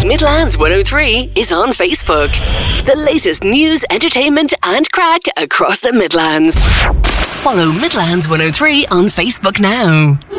Midlands 103 is on Facebook. The latest news, entertainment and crack across the Midlands. Follow Midlands 103 on Facebook now.